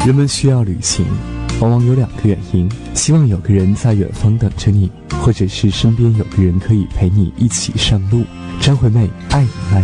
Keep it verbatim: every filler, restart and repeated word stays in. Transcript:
人们需要旅行，往往有两个原因：希望有个人在远方等着你，或者是身边有个人可以陪你一起上路。张惠妹，爱你慢。